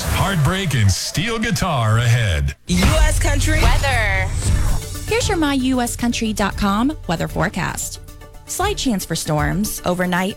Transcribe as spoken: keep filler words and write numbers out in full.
heartbreak, and steel guitar ahead. U S Country weather. Here's your my U S country dot com weather forecast. Slight chance for storms overnight.